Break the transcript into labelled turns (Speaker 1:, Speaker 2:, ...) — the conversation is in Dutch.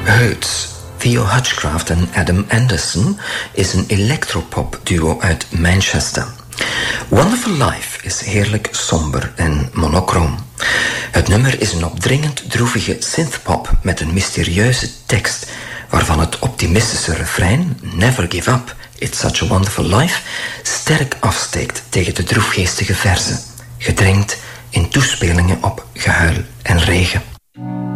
Speaker 1: Hurts. Theo Hutchcraft en Adam Anderson is een electropop-duo uit Manchester. Wonderful Life is heerlijk somber en monochroom. Het nummer is een opdringend droevige synthpop met een mysterieuze tekst, waarvan het optimistische refrein Never Give Up, It's Such a Wonderful Life sterk afsteekt tegen de droefgeestige verzen, gedrenkt in toespelingen op gehuil en regen.